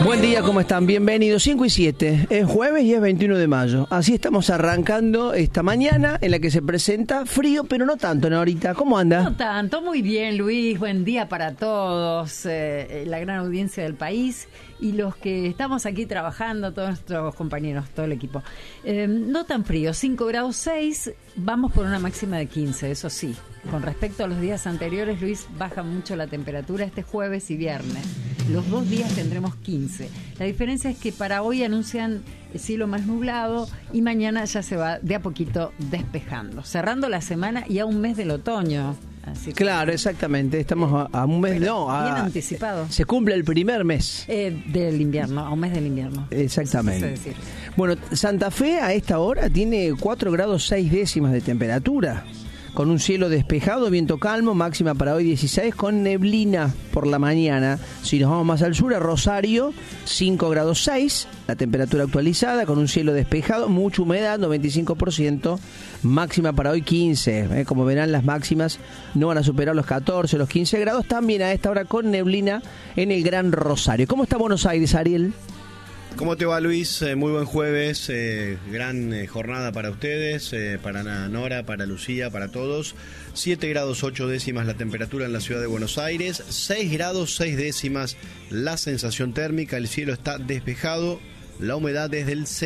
Buen día, ¿cómo están? Bienvenidos. 5 y 7. Es jueves y es 21 de mayo. Así estamos arrancando esta mañana en la que se presenta frío, pero no tanto, ¿no? Ahorita, ¿cómo anda? No tanto, muy bien, Luis. Buen día para todos, la gran audiencia del país y los que estamos aquí trabajando, todos nuestros compañeros, todo el equipo. No tan frío, 5 grados 6, vamos por una máxima de 15, eso sí. Con respecto a los días anteriores, Luis, baja mucho la temperatura este jueves y viernes. Los 2 días tendremos 15. La diferencia es que para hoy anuncian el cielo más nublado y mañana ya se va de a poquito despejando, cerrando la semana y a un mes del otoño. Así que, claro, exactamente. Estamos a un mes, bien anticipado. Se cumple el primer mes. Del invierno, a un mes del invierno. Exactamente. Bueno, Santa Fe a esta hora tiene 4 grados 6 décimas de temperatura. Con un cielo despejado, viento calmo, máxima para hoy 16, con neblina por la mañana. Si nos vamos más al sur, a Rosario, 5 grados 6, la temperatura actualizada, con un cielo despejado, mucha humedad, 95%, máxima para hoy 15. Como verán, las máximas no van a superar los 14, los 15 grados, también a esta hora con neblina en el Gran Rosario. ¿Cómo está Buenos Aires, Ariel? ¿Cómo te va, Luis? Muy buen jueves, gran jornada para ustedes, para Nora, para Lucía, para todos. 7 grados 8 décimas la temperatura en la ciudad de Buenos Aires, 6 grados 6 décimas la sensación térmica, el cielo está despejado, la humedad es del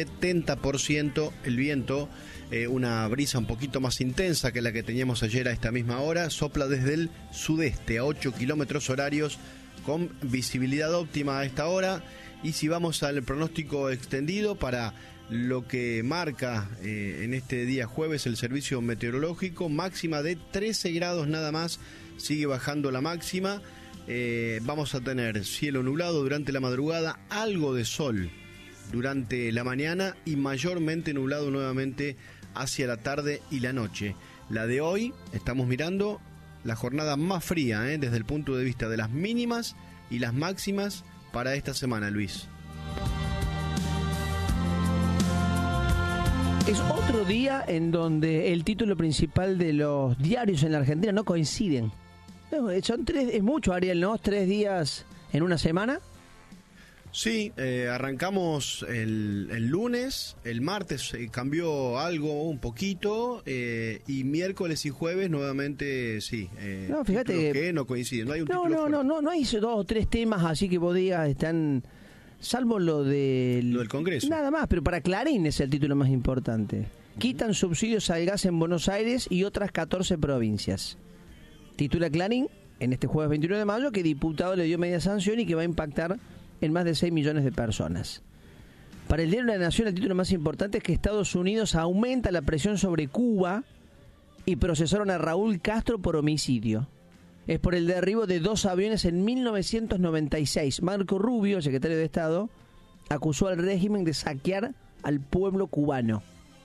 70%, el viento, una brisa un poquito más intensa que la que teníamos ayer a esta misma hora, sopla desde el sudeste a 8 kilómetros horarios con visibilidad óptima a esta hora. Y si vamos al pronóstico extendido para lo que marca en este día jueves el servicio meteorológico, máxima de 13 grados nada más, sigue bajando la máxima. Vamos a tener cielo nublado durante la madrugada, algo de sol durante la mañana y mayormente nublado nuevamente hacia la tarde y la noche. La de hoy, estamos mirando la jornada más fría desde el punto de vista de las mínimas y las máximas para esta semana, Luis. Es otro día en donde el título principal de los diarios en la Argentina no coinciden. Son 3, es mucho, Ariel, ¿no? 3 días en una semana. Sí, arrancamos el lunes, el martes cambió algo un poquito y miércoles y jueves nuevamente sí. No, fíjate que no coinciden, no hay un título no hay 2 o 3 temas así que vos digas están, salvo lo del Congreso. Nada más, pero para Clarín es el título más importante. Quitan subsidios al gas en Buenos Aires y otras 14 provincias. Titula Clarín en este jueves 21 de mayo que diputado le dio media sanción y que va a impactar en más de 6 millones de personas. Para el diario La Nación, el título más importante es que Estados Unidos aumenta la presión sobre Cuba y procesaron a Raúl Castro por homicidio. Es por el derribo de 2 aviones en 1996. Marco Rubio, el secretario de Estado, acusó al régimen de saquear al pueblo cubano.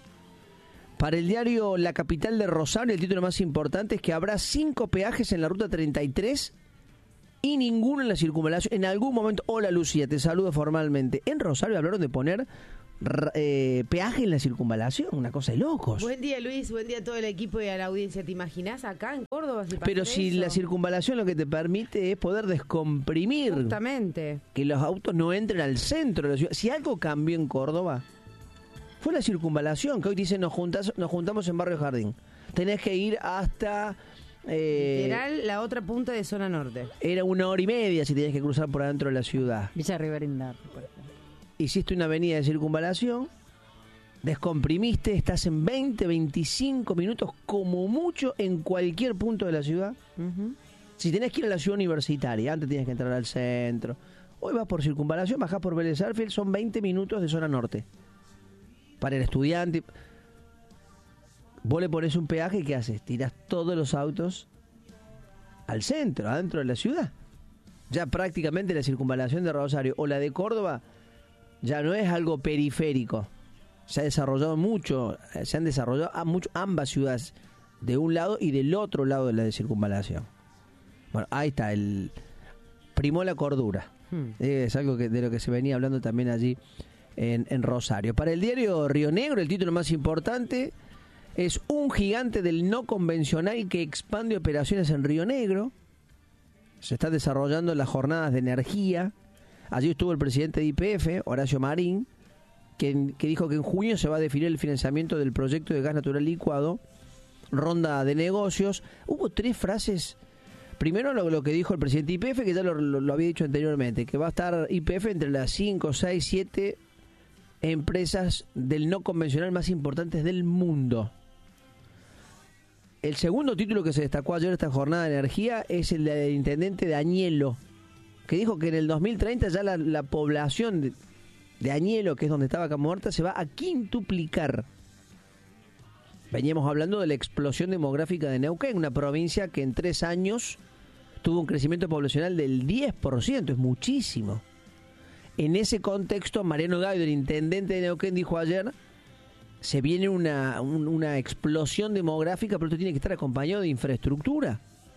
Para el diario La Capital de Rosario, el título más importante es que habrá 5 peajes en la ruta 33 y ninguno en la circunvalación. En algún momento, hola Lucía, te saludo formalmente. En Rosario hablaron de poner peaje en la circunvalación, una cosa de locos. Buen día, Luis, buen día a todo el equipo y a la audiencia. ¿Te imaginás acá en Córdoba? Pero si la circunvalación lo que te permite es poder descomprimir. Justamente. Que los autos no entren al centro de la ciudad. Si algo cambió en Córdoba, fue la circunvalación, que hoy dicen nos juntamos en Barrio Jardín. Tenés que ir hasta... literal, la otra punta de zona norte. Era 1 hora y media si tenías que cruzar por adentro de la ciudad. Villa Riverinda. Hiciste una avenida de circunvalación, descomprimiste, estás en 20, 25 minutos como mucho en cualquier punto de la ciudad. Uh-huh. Si tenés que ir a la ciudad universitaria, antes tienes que entrar al centro. Hoy vas por circunvalación, bajás por Vélez Sarsfield, son 20 minutos de zona norte. Para el estudiante... Vos le pones un peaje y ¿qué haces? Tirás todos los autos al centro, adentro de la ciudad. Ya prácticamente la circunvalación de Rosario o la de Córdoba ya no es algo periférico. Se ha desarrollado mucho, se han desarrollado ambas ciudades, de un lado y del otro lado de la de circunvalación. Bueno, ahí está, primó la cordura. Es algo de lo que se venía hablando también allí en Rosario. Para el diario Río Negro, el título más importante es un gigante del no convencional que expande operaciones en Río Negro. Se están desarrollando las jornadas de energía. Allí estuvo el presidente de YPF, Horacio Marín, que dijo que en junio se va a definir el financiamiento del proyecto de gas natural licuado, ronda de negocios. Hubo 3 frases. Primero lo que dijo el presidente de YPF, que ya lo había dicho anteriormente, que va a estar YPF entre las 5, 6, 7 empresas del no convencional más importantes del mundo. El segundo título que se destacó ayer en esta jornada de energía es el del intendente de Añelo, que dijo que en el 2030 ya la población de Añelo, que es donde estaba Vaca Muerta, se va a quintuplicar. Veníamos hablando de la explosión demográfica de Neuquén, una provincia que en 3 años tuvo un crecimiento poblacional del 10%, es muchísimo. En ese contexto, Mariano Gaido, el intendente de Neuquén, dijo ayer, se viene una explosión demográfica, pero esto tiene que estar acompañado de infraestructura,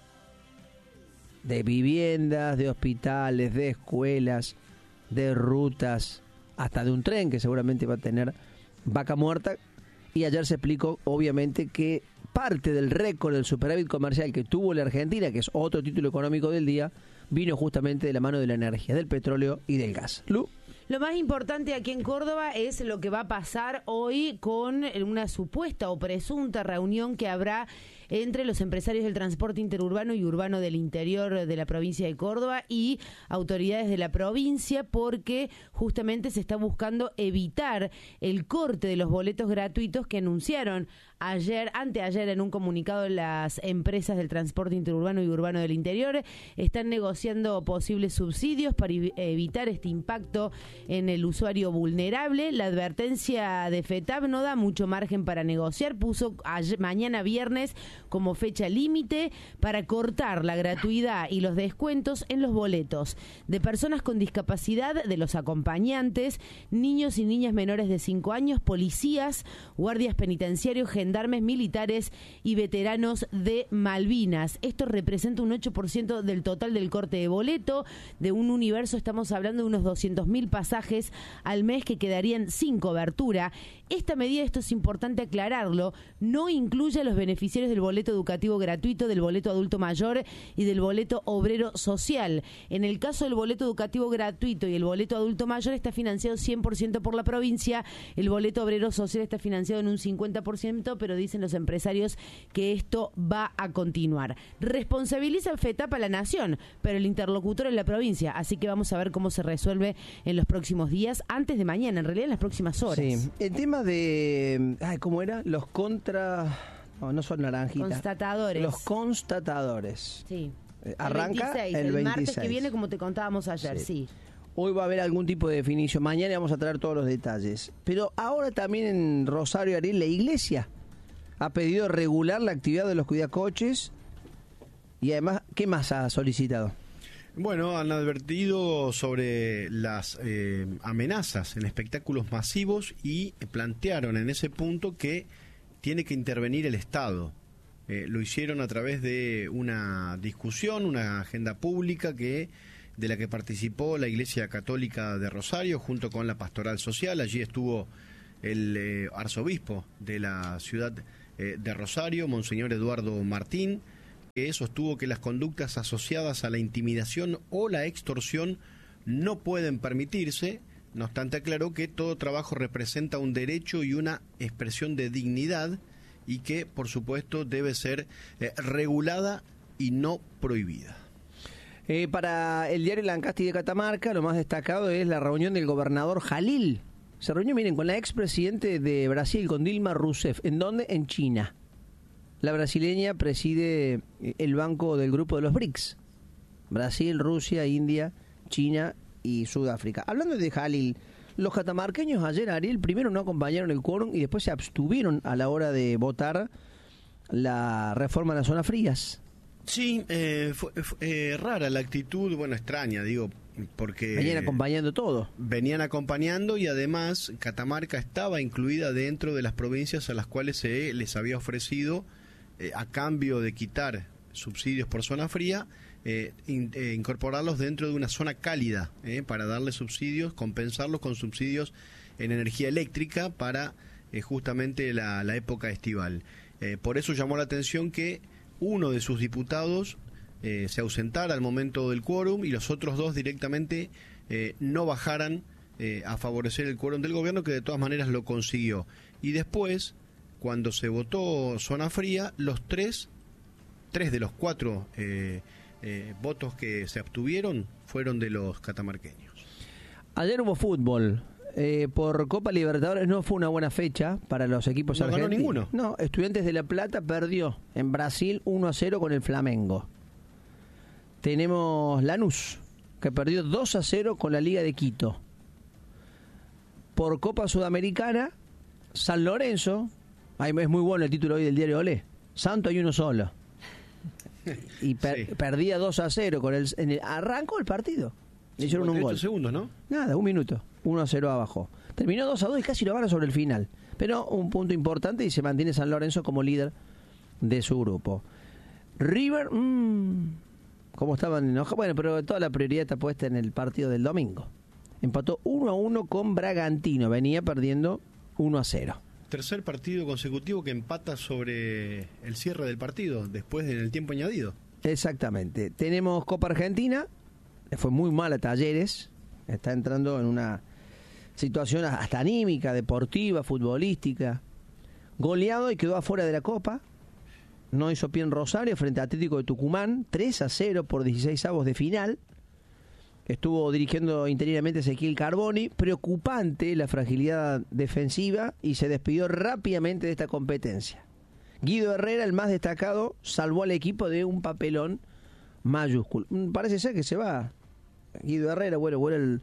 de viviendas, de hospitales, de escuelas, de rutas, hasta de un tren que seguramente va a tener Vaca Muerta. Y ayer se explicó, obviamente, que parte del récord del superávit comercial que tuvo la Argentina, que es otro título económico del día, vino justamente de la mano de la energía, del petróleo y del gas. Lu. Lo más importante aquí en Córdoba es lo que va a pasar hoy con una supuesta o presunta reunión que habrá entre los empresarios del transporte interurbano y urbano del interior de la provincia de Córdoba y autoridades de la provincia, porque justamente se está buscando evitar el corte de los boletos gratuitos que anunciaron anteayer en un comunicado las empresas del transporte interurbano y urbano del interior. Están negociando posibles subsidios para evitar este impacto en el usuario vulnerable. La advertencia de FETAP no da mucho margen para negociar, puso mañana viernes como fecha límite para cortar la gratuidad y los descuentos en los boletos de personas con discapacidad, de los acompañantes, niños y niñas menores de 5 años, policías, guardias penitenciarios, gendarmes, militares y veteranos de Malvinas. Esto representa un 8% del total del corte de boleto. De un universo estamos hablando de unos 200.000 pasajes al mes que quedarían sin cobertura. Esta medida, esto es importante aclararlo, no incluye a los beneficiarios del boleto educativo gratuito, del boleto adulto mayor y del boleto obrero social. En el caso del boleto educativo gratuito y el boleto adulto mayor está financiado 100% por la provincia, el boleto obrero social está financiado en un 50%, pero dicen los empresarios que esto va a continuar. Responsabiliza el FETAP a la nación, pero el interlocutor es la provincia, así que vamos a ver cómo se resuelve en los próximos días, antes de mañana, en realidad en las próximas horas. Sí, el tema de, ¿cómo era? Los no son naranjitas. Constatadores. Los constatadores. Sí. Arranca el 26. Martes que viene, como te contábamos ayer, sí. Hoy va a haber algún tipo de definición. Mañana vamos a traer todos los detalles. Pero ahora también en Rosario, Ariel, la iglesia ha pedido regular la actividad de los cuidacoches. Y además, ¿qué más ha solicitado? Bueno, han advertido sobre las amenazas en espectáculos masivos y plantearon en ese punto que tiene que intervenir el Estado. Lo hicieron a través de una discusión, una agenda pública de la que participó la Iglesia Católica de Rosario junto con la Pastoral Social. Allí estuvo el arzobispo de la ciudad de Rosario, Monseñor Eduardo Martín, que sostuvo que las conductas asociadas a la intimidación o la extorsión no pueden permitirse. No obstante, aclaró que todo trabajo representa un derecho y una expresión de dignidad y que, por supuesto, debe ser regulada y no prohibida. Para el diario Lancasti de Catamarca, lo más destacado es la reunión del gobernador Jalil. Se reunió, miren, con la expresidente de Brasil, con Dilma Rousseff. ¿En dónde? En China. La brasileña preside el banco del grupo de los BRICS. Brasil, Rusia, India, China y Sudáfrica. Hablando de Jalil, los catamarqueños ayer, Ariel, primero no acompañaron el quórum y después se abstuvieron a la hora de votar la reforma de las zonas frías. Sí, fue rara la actitud, bueno, extraña, digo, porque... Venían acompañando todo. Venían acompañando y además Catamarca estaba incluida dentro de las provincias a las cuales se les había ofrecido, a cambio de quitar subsidios por zona fría, incorporarlos dentro de una zona cálida, para darle subsidios, compensarlos con subsidios en energía eléctrica para justamente la época estival. Por eso llamó la atención que uno de sus diputados se ausentara al momento del quórum y los otros dos directamente no bajaran a favorecer el quórum del gobierno, que de todas maneras lo consiguió. Y después, cuando se votó zona fría, tres de los 4 votos que se abstuvieron fueron de los catamarqueños. Ayer hubo fútbol. Por Copa Libertadores no fue una buena fecha para los equipos argentinos. No ganó ninguno. No, Estudiantes de La Plata perdió en Brasil 1-0 con el Flamengo. Tenemos Lanús, que perdió 2-0 con la Liga de Quito. Por Copa Sudamericana, San Lorenzo, es muy bueno el título hoy del diario Olé, Santo hay uno solo. Y perdía 2-0 en el arrancó el partido. Le hicieron un gol. Segundos, ¿no? Nada, un minuto. 1-0 abajo. Terminó 2-2 y casi lo gana sobre el final. Pero un punto importante y se mantiene San Lorenzo como líder de su grupo. River, ¿cómo estaban enojados? Bueno, pero toda la prioridad está puesta en el partido del domingo. Empató 1-1 con Bragantino. Venía perdiendo 1-0. Tercer partido consecutivo que empata sobre el cierre del partido, después del tiempo añadido. Exactamente. Tenemos Copa Argentina. Le fue muy mal a Talleres. Está entrando en una situación hasta anímica, deportiva, futbolística. Goleado y quedó afuera de la Copa. No hizo pie en Rosario frente a Atlético de Tucumán. 3-0 por 16avos de final. Estuvo dirigiendo interinamente Ezequiel Carboni. Preocupante la fragilidad defensiva y se despidió rápidamente de esta competencia. Guido Herrera, el más destacado, salvó al equipo de un papelón mayúsculo. Parece ser que se va Guido Herrera. Bueno,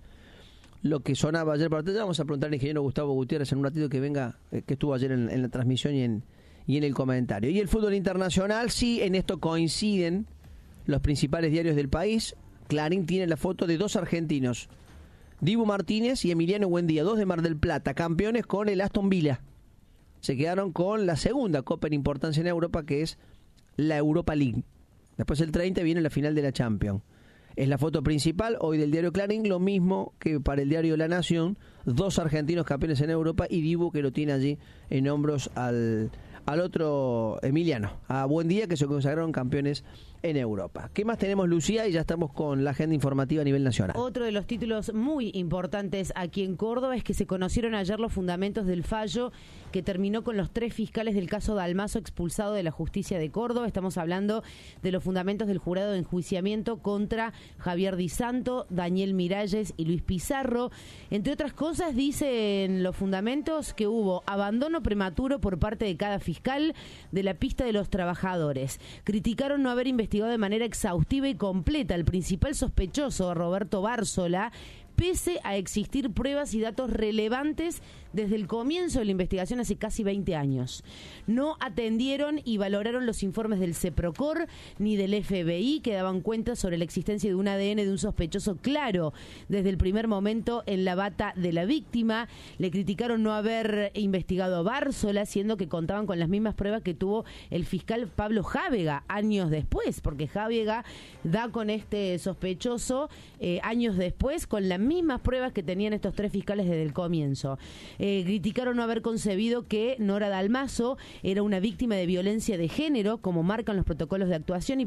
lo que sonaba ayer para vamos a preguntar al ingeniero Gustavo Gutiérrez en un ratito que venga, que estuvo ayer en la transmisión y en el comentario. Y el fútbol internacional, sí, en esto coinciden los principales diarios del país. Clarín tiene la foto de 2 argentinos, Dibu Martínez y Emiliano Buendía, 2 de Mar del Plata, campeones con el Aston Villa. Se quedaron con la segunda copa en importancia en Europa, que es la Europa League. Después el 30 viene la final de la Champions. Es la foto principal hoy del diario Clarín, lo mismo que para el diario La Nación, 2 argentinos campeones en Europa y Dibu que lo tiene allí en hombros al otro Emiliano, a Buendía, que se consagraron campeones en Europa. ¿Qué más tenemos, Lucía? Y ya estamos con la agenda informativa a nivel nacional. Otro de los títulos muy importantes aquí en Córdoba es que se conocieron ayer los fundamentos del fallo que terminó con los 3 fiscales del caso Dalmazo expulsado de la justicia de Córdoba. Estamos hablando de los fundamentos del jurado de enjuiciamiento contra Javier Di Santo, Daniel Miralles y Luis Pizarro. Entre otras cosas, dicen los fundamentos que hubo abandono prematuro por parte de cada fiscal de la pista de los trabajadores. Criticaron no haber investigado de manera exhaustiva y completa al principal sospechoso, Roberto Bárzola, pese a existir pruebas y datos relevantes desde el comienzo de la investigación hace casi 20 años. No atendieron y valoraron los informes del CEPROCOR ni del FBI que daban cuenta sobre la existencia de un ADN de un sospechoso claro desde el primer momento en la bata de la víctima. Le criticaron no haber investigado a Bárzola, siendo que contaban con las mismas pruebas que tuvo el fiscal Pablo Jávega años después, porque Jávega da con este sospechoso años después con las mismas pruebas que tenían estos 3 fiscales desde el comienzo. Criticaron no haber concebido que Nora Dalmazo era una víctima de violencia de género, como marcan los protocolos de actuación, y